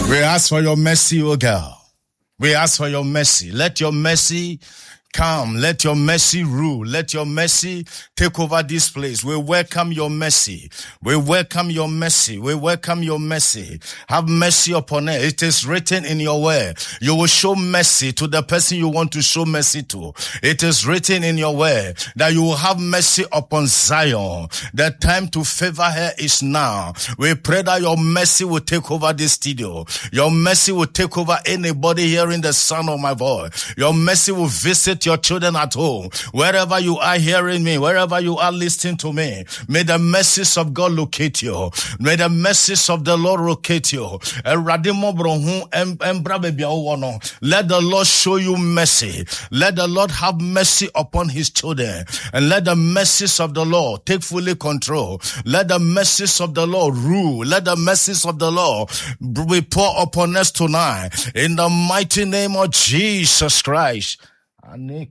We ask for your mercy, O God. We ask for your mercy. Let your mercy come. Let your mercy rule. Let your mercy take over this place. We welcome your mercy. We welcome your mercy. We welcome your mercy. Have mercy upon it. It is written in your word. You will show mercy to the person you want to show mercy to. It is written in your word that you will have mercy upon Zion. The time to favor her is now. We pray that your mercy will take over this studio. Your mercy will take over anybody hearing the sound of my voice. Your mercy will visit your children at home. Wherever you are hearing me, wherever you are listening to me, may the mercies of God locate you. May the mercies of the Lord locate you. Let the Lord show you mercy. Let the Lord have mercy upon his children. And let the mercies of the Lord take fully control. Let the mercies of the Lord rule. Let the mercies of the Lord be poured upon us tonight. In the mighty name of Jesus Christ. We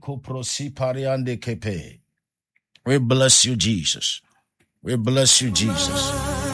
bless you, Jesus. We bless you, Jesus.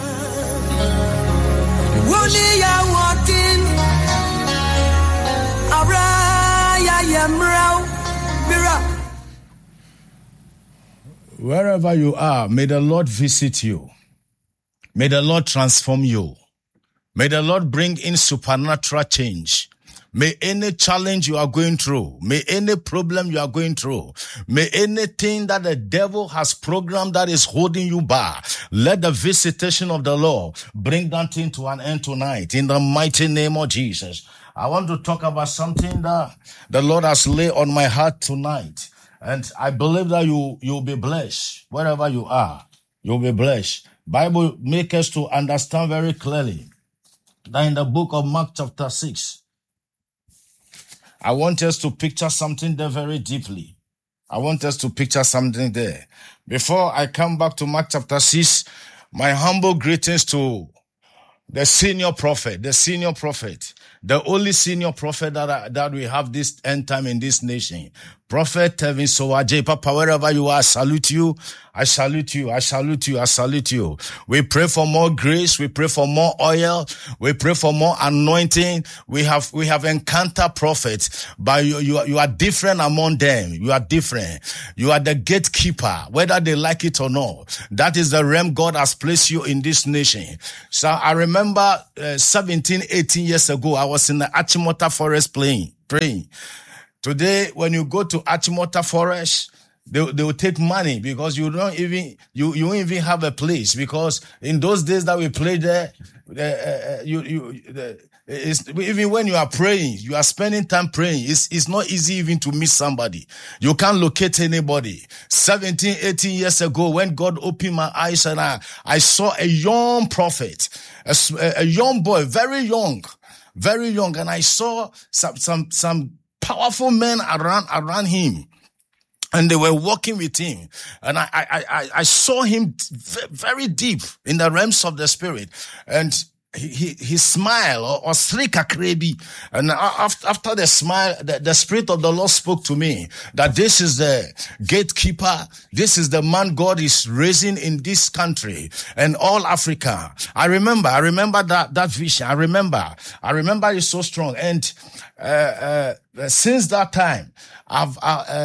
Wherever you are, may the Lord visit you. May the Lord transform you. May the Lord bring in supernatural change. May any challenge you are going through, may any problem you are going through, may anything that the devil has programmed that is holding you back, let the visitation of the Lord bring that thing to an end tonight in the mighty name of Jesus. I want to talk about something that the Lord has laid on my heart tonight. And I believe that you'll be blessed. Wherever you are, you'll be blessed. Bible makes us to understand very clearly that in the book of Mark chapter 6, I want us to picture something there very deeply. I want us to picture something there. Before I come back to Mark chapter 6, my humble greetings to the senior prophet, the only senior prophet that we have this end time in this nation. Prophet Tevin Sowaje, Papa, wherever you are, I salute you. I salute you. I salute you. I salute you. We pray for more grace. We pray for more oil. We pray for more anointing. We have encountered prophets, but you are different among them. You are different. You are the gatekeeper, whether they like it or not. That is the realm God has placed you in this nation. So I remember 17, 18 years ago, I was in the Achimota forest praying. Today, when you go to Achimota Forest, they will take money because you don't even have a place, because in those days that we played there, even when you are praying, you are spending time praying. It's not easy even to meet somebody. You can't locate anybody. 17, 18 years ago, when God opened my eyes and I saw a young prophet, a young boy, very young, and I saw some powerful men around him, and they were walking with him, and I saw him very deep in the realms of the spirit, and he smiled or srika krebi, and after the smile, the spirit of the Lord spoke to me that this is the gatekeeper, this is the man God is raising in this country and all Africa. I remember that vision. I remember it so strong, and since that time, I've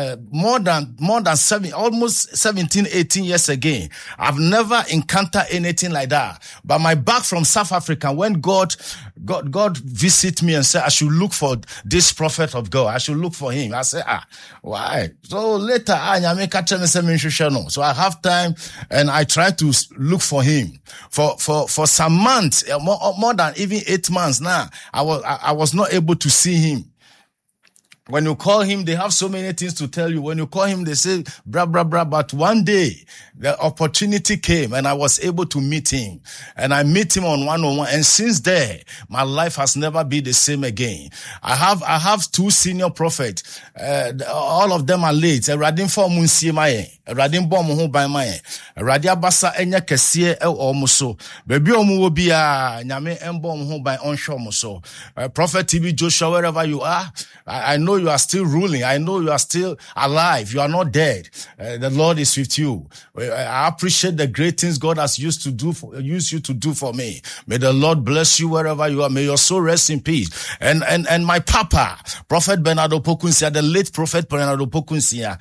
almost 17, 18 years again, I've never encountered anything like that. But my back from South Africa, when God visit me and said I should look for this prophet of God, I should look for him. I said, why? So later, so I have time and I try to look for him for some months, more than even 8 months now. I was not able to see him. When you call him, they have so many things to tell you. When you call him, they say, blah, blah, blah. But one day, the opportunity came and I was able to meet him. And I meet him on one-on-one. And since there, my life has never been the same again. I have 2 senior prophets. All of them are late. Radin for Munsiemaye. Radin Bomu Baimaye. Radia Basa Enya Kesie El Omuso. Baby Omuobia, Nyame Embom by onshore Muso. Prophet TB Joshua, wherever you are, I know you are still ruling. I know you are still alive. You are not dead. The Lord is with you. I appreciate the great things God has used you to do for me. May the Lord bless you wherever you are. May your soul rest in peace. And my papa, Prophet Bernard Opoku-Nsia, the late Prophet Bernard Opoku-Nsia,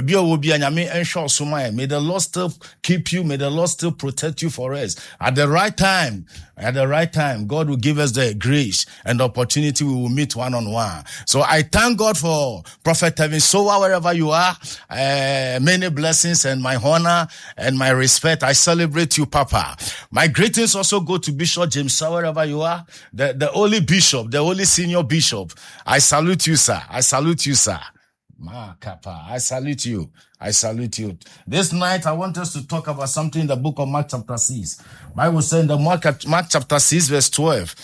may the Lord still keep you. May the Lord still protect you for us. At the right time, God will give us the grace and the opportunity. We will meet one-on-one. So I thank God for Prophet Tevin Sowa, wherever you are. Many blessings and my honor and my respect. I celebrate you, Papa. My greetings also go to Bishop James, wherever you are. The only bishop, the only senior bishop. I salute you, sir. I salute you, sir. I salute you. I salute you. This night, I want us to talk about something in the book of Mark chapter 6. Bible says in the Mark chapter 6 verse 12,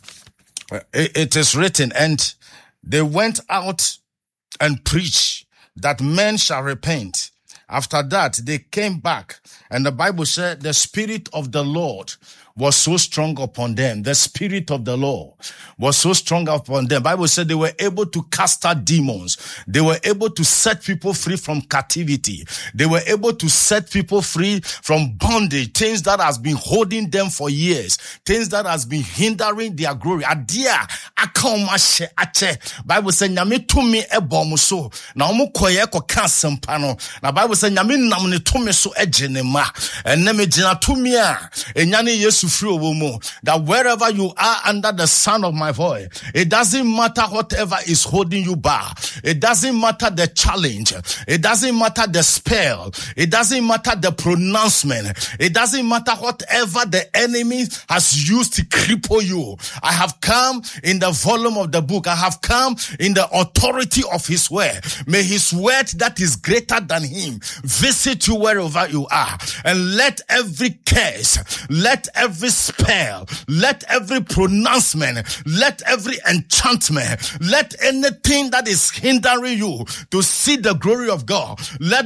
it is written, and they went out and preached that men shall repent. After that, they came back, and the Bible said the Spirit of the Lord was so strong upon them. The Spirit of the Lord was so strong upon them. Bible said they were able to cast out demons. They were able to set people free from captivity. They were able to set people free from bondage, things that has been holding them for years, things that has been hindering their glory. Adia akaomashe ache. Bible said nyame tumi ebomu so. Na omu koye ko kansempano. Na Bible said nyame namne tumi so ejenema. Eneme jina tumi a enyane Yesu that wherever you are under the sound of my voice, it doesn't matter whatever is holding you back. It doesn't matter the challenge. It doesn't matter the spell. It doesn't matter the pronouncement. It doesn't matter whatever the enemy has used to cripple you. I have come in the volume of the book. I have come in the authority of his word. May his word that is greater than him visit you wherever you are. And let every curse, let every spell, let every pronouncement, let every enchantment, let anything that is hindering you to see the glory of God, let